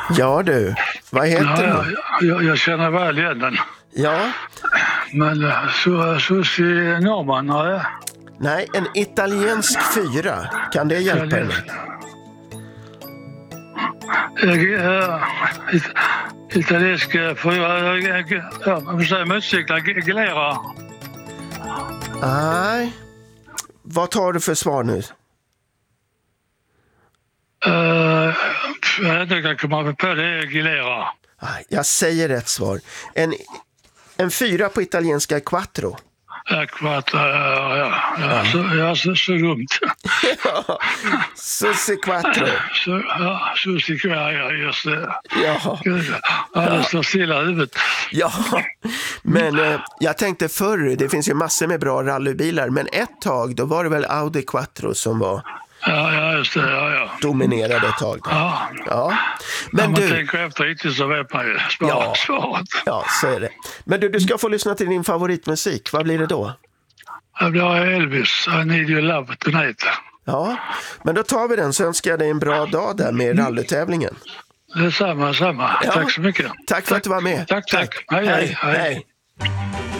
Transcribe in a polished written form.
Ja du, vad heter du? Jag känner väl igen den. Ja, Men Susie Norman har jag. nej, en italiensk 4. Kan det hjälpa dig? Italiensk motorcyklar, Gilera. Nej. Vad tar du för svar nu? Jag vet inte, jag kommer på det är Gilera. Jag säger rätt svar. En 4 på italienska Quattro. Så dumt. Ja, Susie Quattro. Susie Quattro, just det. Ja. Det står stilla i huvudet. Ja, men jag tänkte förr, det finns ju massor med bra rallybilar, men ett tag då var det väl Audi Quattro som var Just det, ja. dominerade ett tag. Ja. Men om man du tänker efter riktigt så vet man ju svaret. Ja, så är det. Men du ska få lyssna till din favoritmusik. Vad blir det då? Det blir Elvis, I need your love tonight. Ja, men då tar vi den, så önskar jag dig en bra dag där med rallytävlingen. Det är samma. Ja. Tack så mycket. Tack för att du var med. Tack. Hej.